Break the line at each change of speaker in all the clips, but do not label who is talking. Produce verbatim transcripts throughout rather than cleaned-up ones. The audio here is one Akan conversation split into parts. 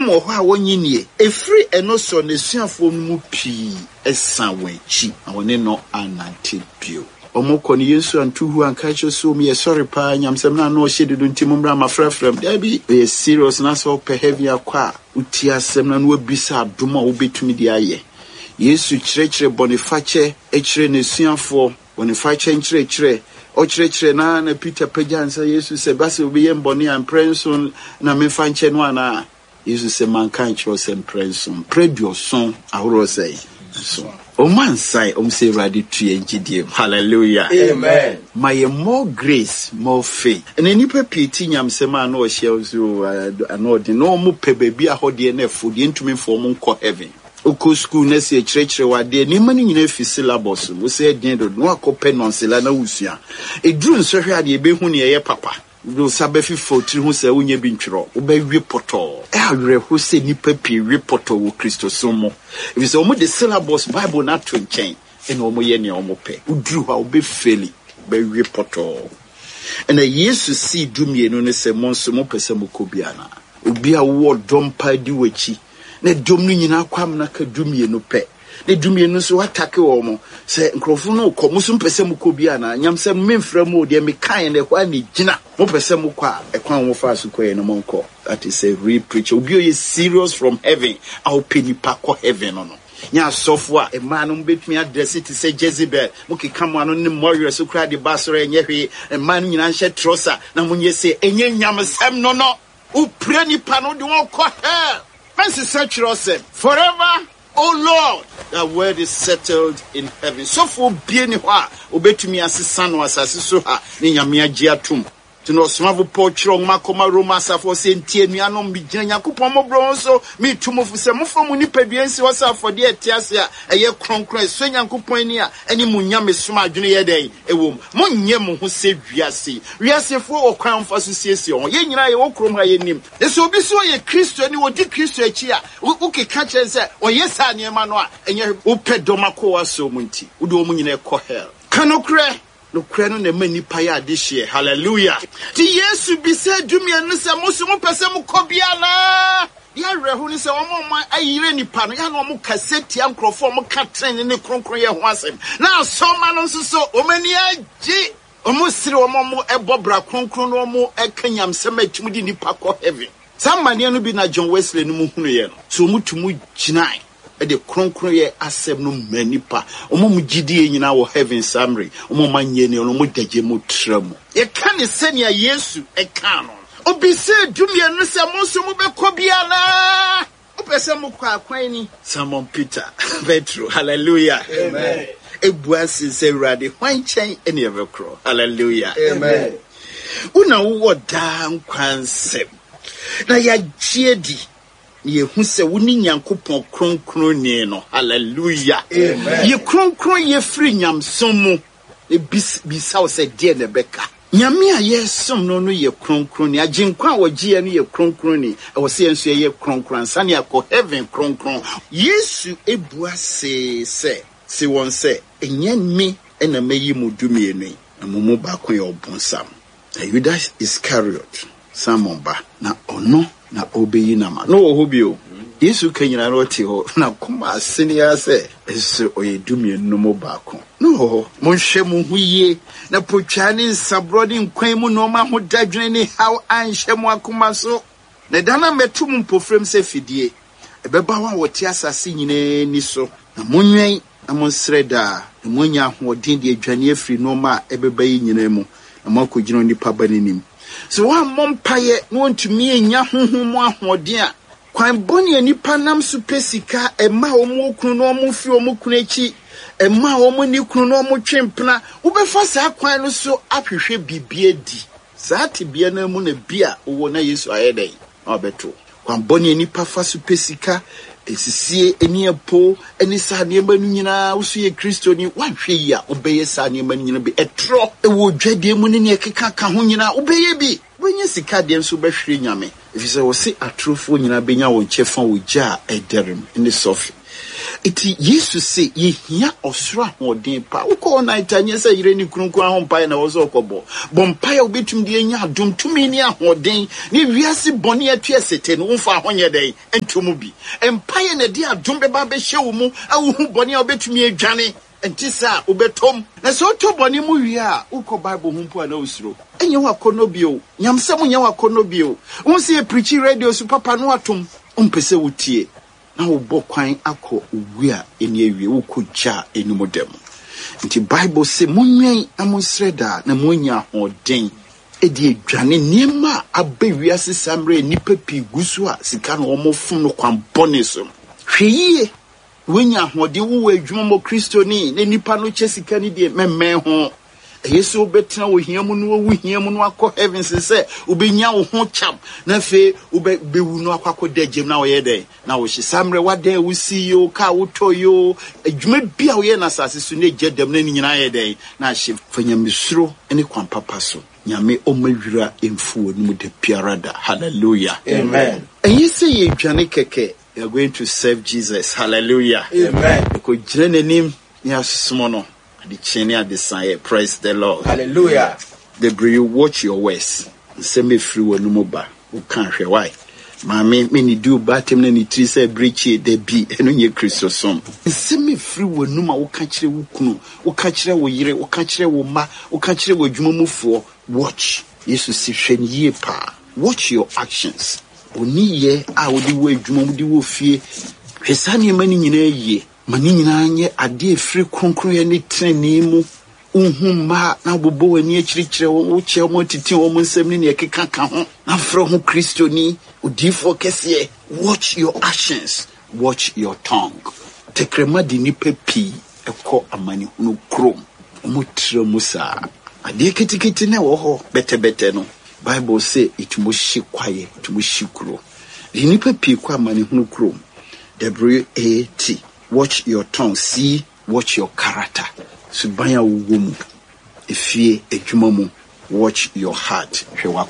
wo ho a wonyinie efri eno so ne suafo mu pii esa wanchi awone no anante bio omoko ni Yesu antuhu ankacho so me sorry pa nyamsem na no hye dedo ntimu mra mafrafram da bi e serious na so pe heavy akwa uti asem na no abisa adoma wo betumi di aye Yesu kyerɛkyerɛ boniface ekyerɛ ne suafo boniface nkyerɛkyerɛ o kyerɛkyerɛ na na Peter pajansa Yesu se base obi yɛ mbɔne amprenson na mefa nkyɛ no ana Yesu se manka nkyerɛ se mprenson predioson ahoro sɛ so o man sai o say ready to engidie hallelujah
amen
my more grace more faith and enipa piti nyamsema na o hye so anodi no mo pe baby ahode na afodi ntumi fo mo nkɔ heaven oko school na se kyerɛkyerɛ wade ni mani nyina fi syllabus wo se den do no akɔpɛ nonsela na wusua eduru nsɔhwɛ ade ebehu ne yɛ papa do sabefi fotiri hu se wonye bi ntwero wo ba wi poto e awere ho se nipa pi wi poto wo Kristo so mo if se omo the syllabus bible na to nchen e na omo ye ne omo pe uduru ha obe feli ba wi poto ena Yesu si dumie no ne se monso mo pese mo kobiana obi a wo dompa di wachi na dom no nyina kwam na ka dumie no pe ne dumie no so atake wo mo se nkrofo no kɔ muso mpese mu kɔ bia na nyamsem memfra mu de me kan ne kwa ne gina mo pese mu kɔ a ekwan wo fa so kɔ no mo nkɔ that is a real preacher obi o serious from heaven au peni pa kɔ heaven no no nya sofo a e ma no betumi address it say Jezebel mo ke kamo ano ne warrior so kra de basore enye hwe e ma no nyina nhye trosa na mo nye se enye nyamsem no no u pre ni pa no de won kɔ hell fancy search yourself forever. Oh Lord, that word is settled in heaven. So for being wa obetumi asesa no asase so ha ne nyame agye atom. Tino smavo pochro makoma Roma safo se ntie nuanom bi gina yakopon mobro so me tumofo se mofo mu nipaduansi wo safo de etiase a eye kronkron so yakopon ni a eni mu nyame soma adwene ye den ewom monye mo ho se wiase wiasefo okwan fa so siesie ho ye nyina ye wokrom ha ye nim eso obi so ye Kristo ni wodi Kristo achi a ukeka kyen se oye sa ne ma no a enye upedoma wa so munti udo mu nyina ekɔ hell kanokre no kra no na mani pa ya de hye hallelujah ti Yesu bi se dumie no se mo so mo pese mo kobia na ya rehu ni se wo mo ayire nipa no ya no mo kaseti ankrofo mo ka tren ne kronkron ye ho asem na asoma no nso so o mani agi o mo sire wo mo ebobra kronkron no mo ekanyam sem atum di nipa ko heaven samane no bi na John Wesley no mo hunu ye no so mo tumu ginai e de kronkron ye asem no manipa omo mu gidie nyina wo heaven summary omo manye ne no mo dagye mo tramu ye ka ne senia Yesu e ka no obi se dumie no se mo so mo be kobia na opese mo kwa kwan ni Simon Peter Petro hallelujah
amen
ebuasi se rade hwan chen ene evekro hallelujah
amen
una wo da nkwansem na ya giedi ye hu se woni nyankopon kronkron ni no hallelujah
amen
ye kronkron ye free nyamsom mu e bisa se de ne beka nyame a ye som no no ye kronkron ni aginkwa wogie no ye kronkron ni e wo se enso ye kronkron sane akọ heaven kronkron Yesu ebua se se se won se enye me na mayi mu dumie ni amumu ba ko ye obonsam Judas Iscariot Simon ba na ono na obeyi nama no wo hobio Yesu kanyina no te ho na koma asene ya se eso oyedumie no mo baako no mo hwe mo huye na potwane nsabrodi nkwan mu no ma ho dadwene ni how anhwe mo akoma so na dana metum mpofrem se fidie ebeba wa wote asase nyina ni so na monwen na monsreda na monya hodin de adwane afiri no ma ebeba yi nyina mu na makogino nipa banenim so wa mompaye no ntumi enya honhom ahoden a kwan boni nipa nam so pesika ema omo kunu no omo fi omo kunu echi ema omo ni kunu no omo twempena wo befa sa kwan no so ahwehwe bibie di saa tibia na mu na bia wo na Yesu ayedai obeto kwan boni nipa fa so pesika esisie eni epo eni sa ne ma nyina wo so ye Kristo ni wanhwe yi a obeye sa ne ma nyina bi etro e wo dwade mu ne ne keka ka ho nyina obeye bi wenye sika de nso behwere nyame ifise wo se atrofo nyina benya wo nchefa wo gya ederem ne sofi Iti Yesu say ye hia osra hoden pa. Uko na itanye say yire ni krunku ahompa na wo so okobo. Bompa ya obetum de anya adom tumi ni ahoden. Ni wiase boni atu esete no mfa ahonye den entumu bi. Empa ya na di adom beba be hye wo mu awu boni a obetumi adwane. Entisa ubetom na so to boni mu wi a uko Bible hu mpo na usuro enye wakono bio nyamsem nya wakono bio unsi e preach radio su papa no atom umpese wutie na wo bokwan akọ owi a eni awie ukogya enumodem nti Bible se munwen amonsreda na monya hoden edi adwane niema abawi asesamre nipa pi gusu a sika no omofum no kwambone so hweyie wenya hodi wo adwuma mo Kristo ni ne nipa no chesika ni de memme ho Yesu betra wo hiamu no wo hiamu no akọ heaven se obenya wo ho cham na fe obewu no akọ dagem na wo ye den na wo hyesamre wade wo si yo ka wo toyo adwuma bia wo ye na sase so ne jedem na nyina ye den na hye fanyamsuro ene kwan papa so nyame omawira emfuo no mu de piarada. Hallelujah, amen. And you say ye dwane keke, you are going to serve Jesus. Hallelujah, amen. Because jrenenim ya smono the chene at the sign. Praise the Lord.
Hallelujah.
The you watch your words. Say me free when no more. Who can't hear why? Mami, many do batem na ni three say breach de be eno ye Christo som. Say me free when no more. Who can't hear who kunu? Who can't hear wo yire? Who can't hear wo ma? Who can't hear wo jumo for? Watch. Yesu si shen ye pa. Watch your actions. Oni ye a odi wo jumo odi wo fie. Hwesane mani nyina ye. Mani nyina nye ade free kronkron ye ne trene mu. Unhumma na bobo wani akirikire wo che wo titi wo nsem ne ne keka ka ho na fro ho Kristo ni odifo kese. Watch your actions, watch your tongue. Tekrema di nipa pi ekọ amani hunu krom omutre musa ade kitikiti na wo ho bete bete no Bible say it mo shi kwaye it mo shi kuro di nipa pi kwa amani hunu krom. W A T. Watch your tongue. C. Watch your character. Subaya wumu efie edwumamu. Watch your heart.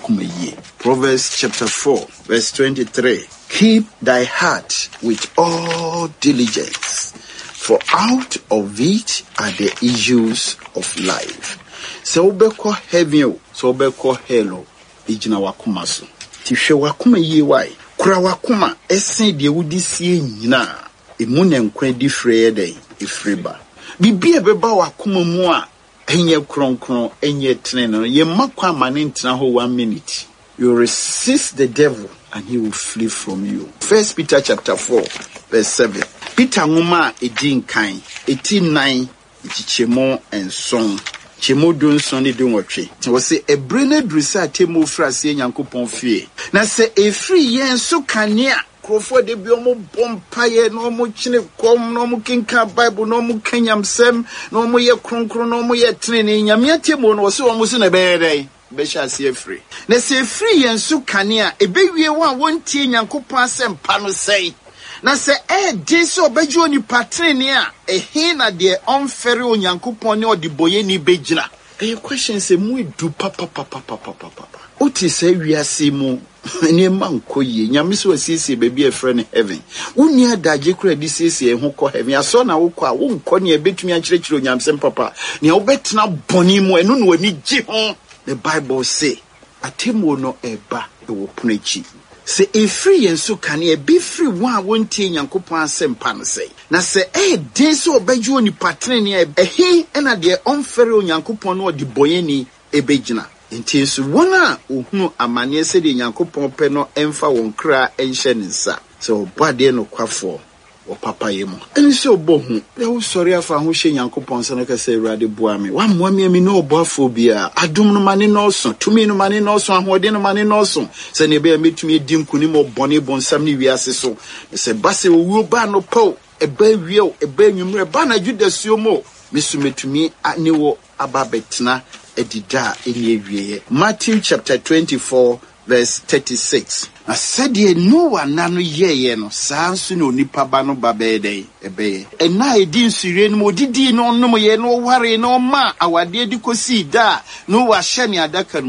Proverbs chapter four verse twenty-three. Keep thy heart with all diligence, for out of it are the issues of life. So obeko heaven, so obeko hello, ijina wakuma so. Tifhe wakuma ye wai. Kura wakuma esen de wudi sie nyina. Emu ne nkwa di freye den ifriba. Bibia beba wakuma mu a enye kronkron enye treno ye makwa mane ntena ho one minute. You resist the devil and he will flee from you. First Peter chapter four verse seven. Peter ngoma edin kan eti nine ichichemo enson chemo don son ni don wotwe. Ti wo se ebrene drusa temo frase Nyankopon fie. Na se efri yen so kanea krofo de bi omo bompaye no omo chine kom no omo kinka Bible no omo kanyamsem no omo ye kronkron no omo ye trene nyame atemo no se omo se na beere be sha se efri. Na se efri yen so kanea ebewie wa wontie Nyankopon asem pa no sei. Na se e din so obejo ni patrene a ehin na de onfere Onyankopon ne odiboye ni begina. E question se mu edu papa papa papa papa. Oti se wiase mu ne mankoye nyame so asiesie baby e friend heaven. Woni adaje kura di siesie ho ko heaven aso na wo ko a wo nko ne betumi akirikire Onyamsem papa. Ne obetena boni mu eno no wani gi ho. The Bible say atemo no eba e wo punachi. Se efri yenso kane e be free one wontie Nyankopon asem pa no sei. Na se e den so obeju oni patrene e ehi ena de onfere Onyankopon no odi boyeni ebegina. Nti so wona ohunu amane se de Nyankopon pe no emfa won kra enhye nsa. So bade no kwafo o papa yemo. Eni se obohu e wo sori afa ho hye Nyankopon se no ka se Awurade boa me. Wa moa me mi no oboafo bia adom no mane no so, tumi no mane no so, ahode no mane no so. Se ne be metumi edi nkuni mo bone bonsam ne wiase so. Se base wo ba no po e ba wieo e ba nwumre ba na Judasuo mo. Mesu metumi ani wo aba betena edida eni ewieye. Matthew chapter twenty-four verse thirty-six. Na said Noah nano ye no sansu no nipa ba no ba be dey ebe e na edi nsure no modidi no no ye no ware no ma awade di kosi da no wa hye ne adaka no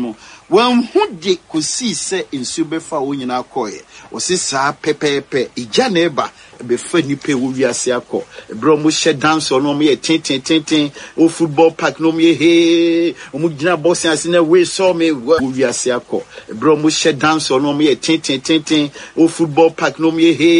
When who de kusi se in subefa unyina koye, or sisa pepe pepe, ija neba, before nipe uviasi ako, bromo shed dance or no me a tin tin tin tin, o football park no me he, umujina bossy as in a way saw me uviasi ako, bromo shed dance or no me a tin tin tin tin, o football park no me he.